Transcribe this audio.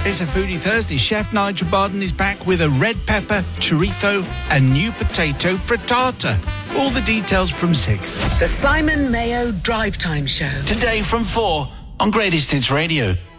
It's a Foodie Thursday. Chef Nigel Barden is back with a red pepper, chorizo and new potato frittata. All the details from 6. The Simon Mayo Drive Time Show. Today from 4 on Greatest Hits Radio.